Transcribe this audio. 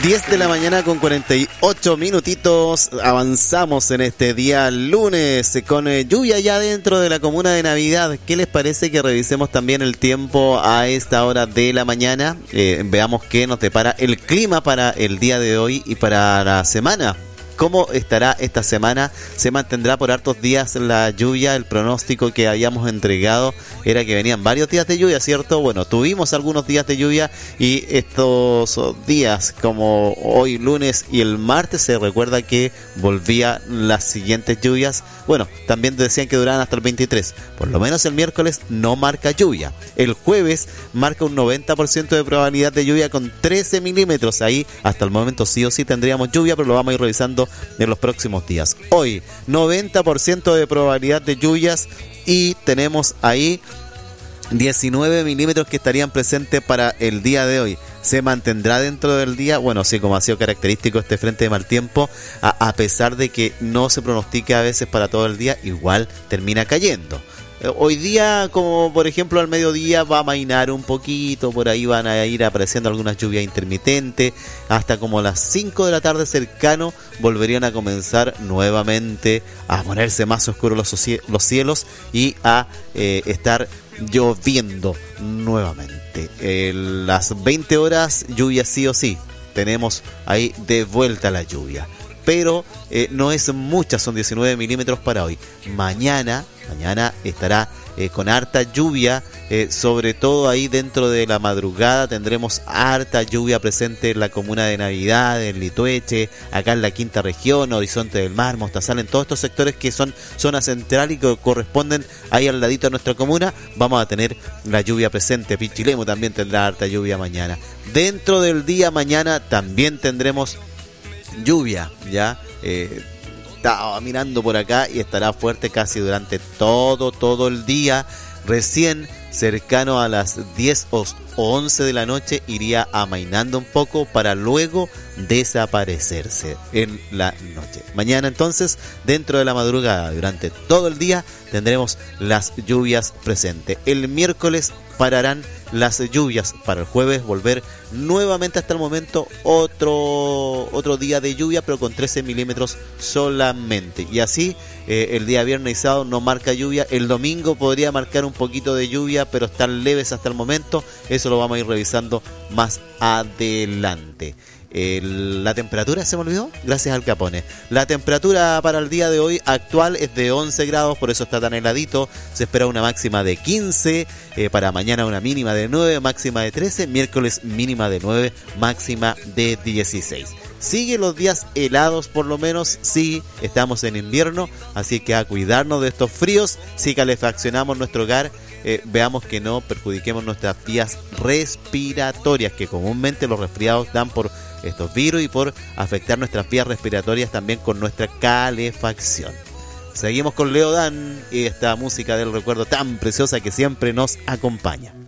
10 de la mañana con 48 minutitos. Avanzamos en este día lunes con lluvia ya dentro de la comuna de Navidad. ¿Qué les parece que revisemos también el tiempo a esta hora de la mañana? Veamos qué nos depara el clima para el día de hoy y para la semana. ¿Cómo estará esta semana? ¿Se mantendrá por hartos días la lluvia? El pronóstico que habíamos entregado era que venían varios días de lluvia, ¿cierto? Bueno, tuvimos algunos días de lluvia y estos días, como hoy lunes y el martes, se recuerda que volvían las siguientes lluvias. Bueno, también decían que duraban hasta el 23. Por lo menos el miércoles no marca lluvia. El jueves marca un 90% de probabilidad de lluvia con 13 milímetros. Ahí hasta el momento sí o sí tendríamos lluvia, pero lo vamos a ir revisando en los próximos días. Hoy 90% de probabilidad de lluvias y tenemos ahí 19 milímetros que estarían presentes para el día de hoy. ¿Se mantendrá dentro del día? Bueno, sí, como ha sido característico este frente de mal tiempo, a pesar de que no se pronostica a veces para todo el día, igual termina cayendo. Hoy día, como por ejemplo al mediodía, va a amainar un poquito, por ahí van a ir apareciendo algunas lluvias intermitentes, hasta como las 5 de la tarde cercano volverían a comenzar nuevamente a ponerse más oscuros los cielos y a estar lloviendo nuevamente. Las 20 horas lluvia sí o sí, tenemos ahí de vuelta la lluvia. Pero no es mucha, son 19 milímetros para hoy. Mañana estará con harta lluvia, sobre todo ahí dentro de la madrugada tendremos harta lluvia presente en la comuna de Navidad, en Litueche, acá en la quinta región, Horizonte del Mar, Mostazal, en todos estos sectores que son zona central y que corresponden ahí al ladito de nuestra comuna, vamos a tener la lluvia presente. Pichilemu también tendrá harta lluvia mañana. Dentro del día mañana también tendremos lluvia, ya estaba mirando por acá y estará fuerte casi durante todo el día. Recién cercano a las 10 o 11 de la noche iría amainando un poco para luego desaparecerse en la noche. Mañana entonces, dentro de la madrugada, durante todo el día, tendremos las lluvias presentes. El miércoles pararán las lluvias, para el jueves volver nuevamente hasta el momento otro día de lluvia, pero con 13 milímetros solamente. Y así el día viernes y sábado no marca lluvia. El domingo podría marcar un poquito de lluvia, pero están leves hasta el momento. Eso lo vamos a ir revisando más adelante. La temperatura, se me olvidó, gracias al Capone. La temperatura para el día de hoy actual es de 11 grados, por eso está tan heladito. Se espera una máxima de 15, para mañana una mínima de 9, máxima de 13, miércoles mínima de 9, máxima de 16. Sigue los días helados, por lo menos, sí, estamos en invierno, así que a cuidarnos de estos fríos. Si calefaccionamos nuestro hogar, veamos que no perjudiquemos nuestras vías respiratorias, que comúnmente los resfriados dan por estos virus y por afectar nuestras vías respiratorias también con nuestra calefacción. Seguimos con Leo Dan y esta música del recuerdo tan preciosa que siempre nos acompaña.